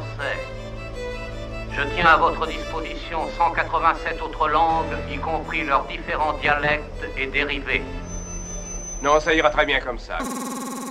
français. Je tiens à votre disposition 187 autres langues, y compris leurs différents dialectes et dérivés. Non, ça ira très bien comme ça.